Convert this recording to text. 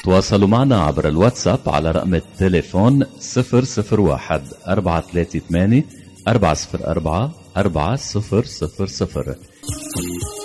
تواصلوا معنا عبر الواتساب على رقم التليفون 001 438 404 4000.